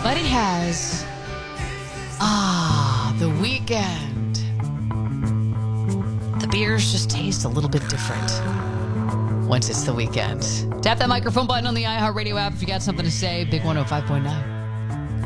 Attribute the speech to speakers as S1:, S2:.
S1: But it has. The weekend. The beers just taste a little bit different once it's the weekend. Tap that microphone button on the iHeartRadio app if you got something to say. Big 105.9.